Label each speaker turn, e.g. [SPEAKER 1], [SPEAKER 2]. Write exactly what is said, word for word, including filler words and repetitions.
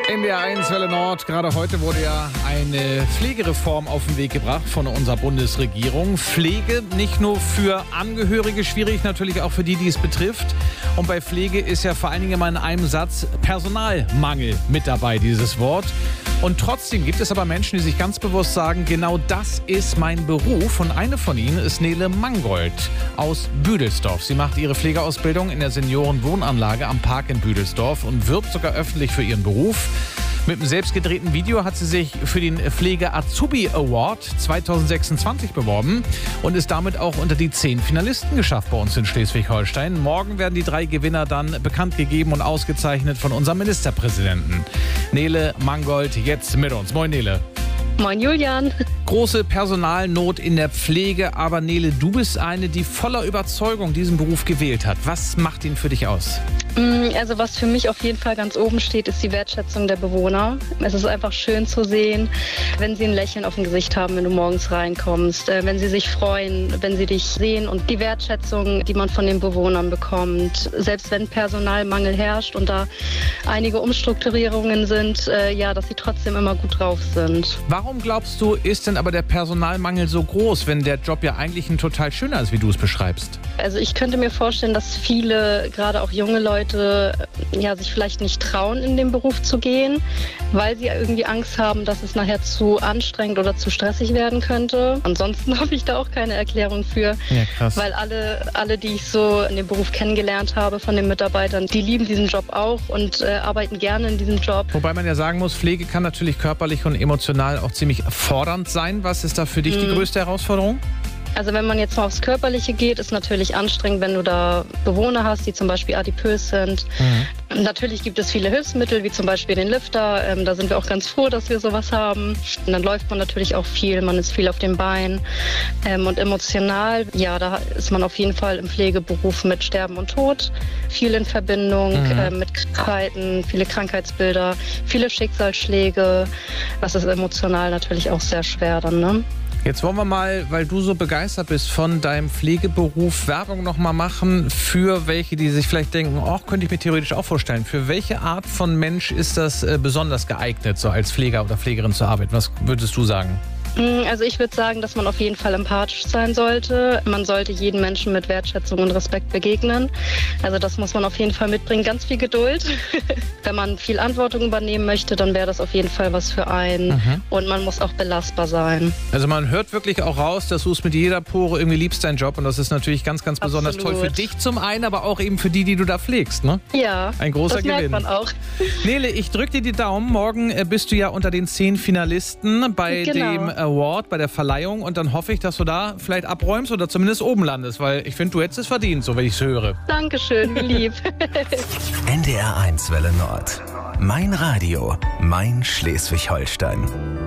[SPEAKER 1] N D R eins Welle Nord. Gerade heute wurde ja eine Pflegereform auf den Weg gebracht von unserer Bundesregierung. Pflege nicht nur für Angehörige schwierig, natürlich auch für die, die es betrifft. Und bei Pflege ist ja vor allen Dingen immer in einem Satz Personalmangel mit dabei, dieses Wort. Und trotzdem gibt es aber Menschen, die sich ganz bewusst sagen, genau das ist mein Beruf. Und eine von ihnen ist Nele Mangold aus Büdelsdorf. Sie macht ihre Pflegeausbildung in der Seniorenwohnanlage am Park in Büdelsdorf und wirbt sogar öffentlich für ihren Beruf. Mit einem selbst gedrehten Video hat sie sich für den Pflege-Azubi Award zwanzig sechsundzwanzig beworben und ist damit auch unter die zehn Finalisten geschafft bei uns in Schleswig-Holstein. Morgen werden die drei Gewinner dann bekannt gegeben und ausgezeichnet von unserem Ministerpräsidenten. Nele Mangold jetzt mit uns. Moin Nele.
[SPEAKER 2] Moin Julian.
[SPEAKER 1] Große Personalnot in der Pflege, aber Nele, du bist eine, die voller Überzeugung diesen Beruf gewählt hat. Was macht ihn für dich aus?
[SPEAKER 2] Also was für mich auf jeden Fall ganz oben steht, ist die Wertschätzung der Bewohner. Es ist einfach schön zu sehen, wenn sie ein Lächeln auf dem Gesicht haben, wenn du morgens reinkommst, wenn sie sich freuen, wenn sie dich sehen und die Wertschätzung, die man von den Bewohnern bekommt. Selbst wenn Personalmangel herrscht und da einige Umstrukturierungen sind, ja, dass sie trotzdem immer gut drauf sind.
[SPEAKER 1] Warum glaubst du, ist denn aber der Personalmangel so groß, wenn der Job ja eigentlich ein total schöner ist, wie du es beschreibst?
[SPEAKER 2] Also ich könnte mir vorstellen, dass viele, gerade auch junge Leute, ja, sich vielleicht nicht trauen, in den Beruf zu gehen, weil sie irgendwie Angst haben, dass es nachher zu anstrengend oder zu stressig werden könnte. Ansonsten habe ich da auch keine Erklärung für,
[SPEAKER 1] ja, krass.
[SPEAKER 2] Weil alle, alle, die ich so in dem Beruf kennengelernt habe von den Mitarbeitern, die lieben diesen Job auch und äh, arbeiten gerne in diesem Job.
[SPEAKER 1] Wobei man ja sagen muss, Pflege kann natürlich körperlich und emotional auch ziemlich fordernd sein. Was ist da für dich hm. die größte Herausforderung?
[SPEAKER 2] Also wenn man jetzt mal aufs Körperliche geht, ist natürlich anstrengend, wenn du da Bewohner hast, die zum Beispiel adipös sind. Mhm. Natürlich gibt es viele Hilfsmittel, wie zum Beispiel den Lifter. Ähm, da sind wir auch ganz froh, dass wir sowas haben. Und dann läuft man natürlich auch viel, man ist viel auf den Beinen. Ähm, und emotional, ja, da ist man auf jeden Fall im Pflegeberuf mit Sterben und Tod. Viel in Verbindung mhm. äh, mit Krankheiten, viele Krankheitsbilder, viele Schicksalsschläge. Das ist emotional natürlich auch sehr schwer dann, ne?
[SPEAKER 1] Jetzt wollen wir mal, weil du so begeistert bist von deinem Pflegeberuf, Werbung nochmal machen für welche, die sich vielleicht denken, oh, könnte ich mir theoretisch auch vorstellen. Für welche Art von Mensch ist das äh, besonders geeignet, so als Pfleger oder Pflegerin zu arbeiten? Was würdest du sagen?
[SPEAKER 2] Also ich würde sagen, dass man auf jeden Fall empathisch sein sollte. Man sollte jedem Menschen mit Wertschätzung und Respekt begegnen. Also das muss man auf jeden Fall mitbringen. Ganz viel Geduld. Wenn man viel Verantwortung übernehmen möchte, dann wäre das auf jeden Fall was für einen. Mhm. Und man muss auch belastbar sein.
[SPEAKER 1] Also man hört wirklich auch raus, dass du es mit jeder Pore irgendwie liebst, deinen Job. Und das ist natürlich ganz, ganz besonders Absolut. Toll für dich zum einen, aber auch eben für die, die du da pflegst, ne?
[SPEAKER 2] Ja,
[SPEAKER 1] ein großer
[SPEAKER 2] das
[SPEAKER 1] Gewinn.
[SPEAKER 2] merkt man auch.
[SPEAKER 1] Nele, ich drücke dir die Daumen. Morgen bist du ja unter den zehn Finalisten bei genau. dem Award, bei der Verleihung, und dann hoffe ich, dass du da vielleicht abräumst oder zumindest oben landest, weil ich finde, du hättest es verdient, so wenn ich es höre.
[SPEAKER 2] Dankeschön, wie lieb.
[SPEAKER 3] N D R eins Welle Nord. Mein Radio, mein Schleswig-Holstein.